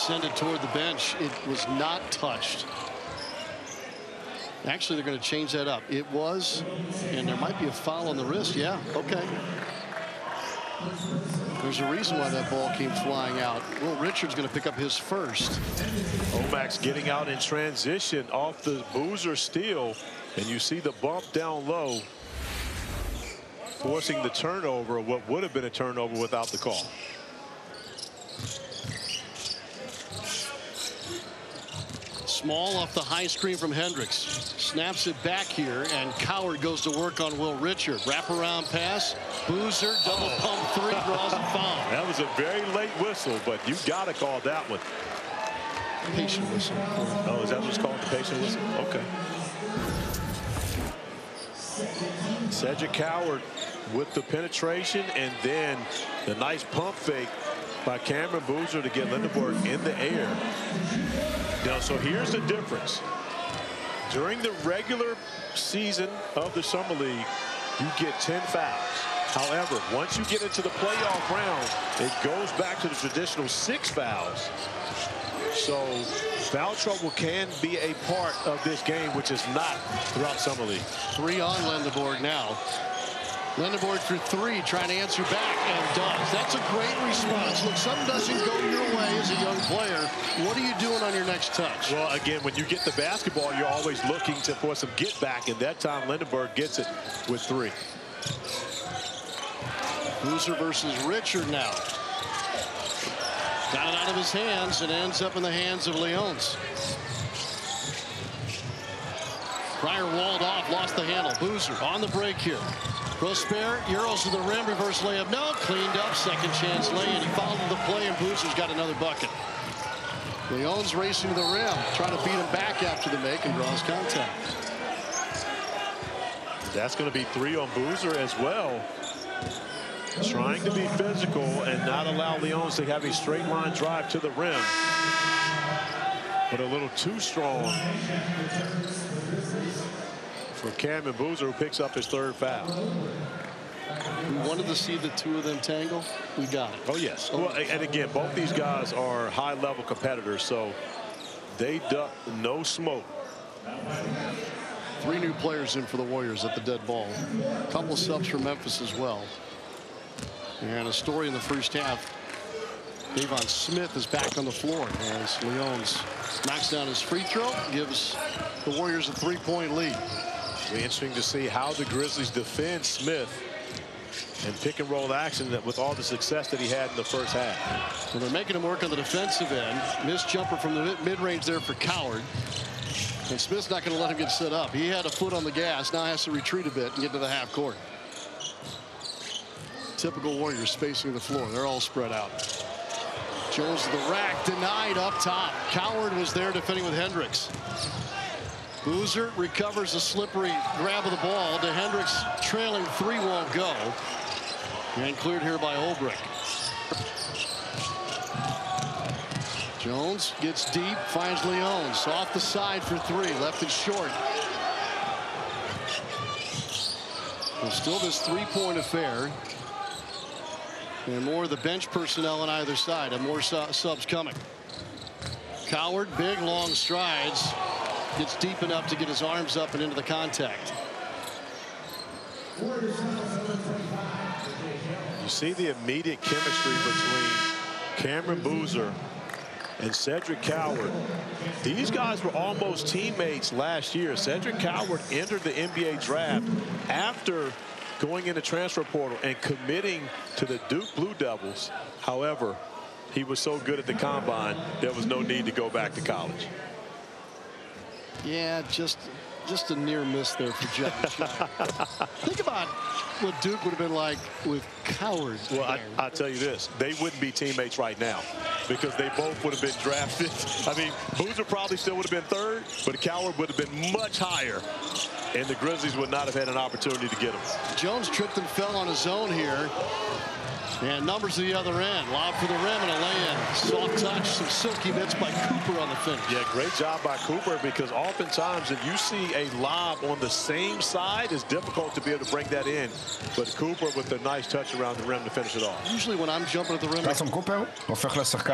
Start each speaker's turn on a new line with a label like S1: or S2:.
S1: send it toward the bench. It was not touched. Actually, they're going to change that up. It was, and there might be a foul on the wrist. Yeah, okay. There's a reason why that ball came flying out. Will Richard's going to pick up his first.
S2: Omax getting out in transition off the Boozer steal, and you see the bump down low, forcing the turnover, what would have been a turnover without the call.
S1: Small off the high screen from Hendricks. Snaps it back here, and Coward goes to work on Will Richard. Wraparound pass. Boozer, double pump three, draws a foul.
S2: That was a very late whistle, but you got to call that one.
S1: Patient whistle.
S2: Oh, is that what's called, the patient whistle? Okay. Cedric Coward with the penetration, and then the nice pump fake by Cameron Boozer to get Lindenberg in the air. Now, so here's the difference. During the regular season of the Summer League, you get 10 fouls. However, once you get into the playoff round, it goes back to the traditional 6 fouls. So foul trouble can be a part of this game, which is not throughout Summer League.
S1: 3 on Lindenberg now. Lindenberg for 3, trying to answer back, and does. That's a great response. Look, something doesn't go your way as a young player. What are you doing on your next touch?
S2: Well, again, when you get the basketball, you're always looking for some get back, and that time Lindenberg gets it with 3.
S1: Boozer versus Richard now. Got it out of his hands and ends up in the hands of Leons. Pryor walled off, lost the handle. Boozer on the break here. Prosper, Euros to the rim, reverse layup. No, cleaned up, second chance lay-in. He followed the play, and Boozer's got another bucket. Leons racing to the rim, trying to beat him back after the make, and draws contact.
S2: That's going to be 3 on Boozer as well. Trying to be physical and not allow Leons to have a straight line drive to the rim. But a little too strong for Cameron Boozer, who picks up his 3rd foul.
S1: We wanted to see the 2 of them tangle. We got it.
S2: Oh, yes. Well, and again, both these guys are high-level competitors, so they duck no smoke.
S1: 3 new players in for the Warriors at the dead ball. A couple subs for Memphis as well. And a story in the first half. Davon Smith is back on the floor as Leons knocks down his free throw, gives the Warriors a 3-point lead.
S2: It'll be interesting to see how the Grizzlies defend Smith and pick and roll action with all the success that he had in the first half.
S1: Well, they're making him work on the defensive end. Missed jumper from the mid-range there for Coward. And Smith's not going to let him get set up. He had a foot on the gas, now has to retreat a bit and get to the half court. Typical Warriors spacing the floor. They're all spread out. Jones to the rack, denied up top. Coward was there defending with Hendricks. Boozer recovers a slippery grab of the ball. To Hendricks, trailing 3 won't go. And cleared here by Olbrich. Jones gets deep, finds Leons. Off the side for 3, left it short. Well, still this 3-point affair. And more of the bench personnel on either side, and more subs coming. Coward, big, long strides. Gets deep enough to get his arms up and into the contact.
S2: You see the immediate chemistry between Cameron Boozer and Cedric Coward. These guys were almost teammates last year. Cedric Coward entered the NBA draft after going into transfer portal and committing to the Duke Blue Devils. However, he was so good at the combine, there was no need to go back to college.
S1: Yeah, just a near miss there for Jeff. Think about what Duke would have been like with Coward.
S2: Well, I'll tell you this. They wouldn't be teammates right now because they both would have been drafted. I mean, Boozer probably still would have been 3rd, but Coward would have been much higher. And the Grizzlies would not have had an opportunity to get him.
S1: Jones tripped and fell on his own here. And numbers to the other end. Lob for the rim and a lay-in. Soft touch, some silky bits by Cooper on the finish.
S2: Yeah, great job by Cooper, because oftentimes if you see a lob on the same side, it's difficult to be able to bring that in. But Cooper with a nice touch around the rim to finish it off.
S1: Usually when I'm jumping at the rim.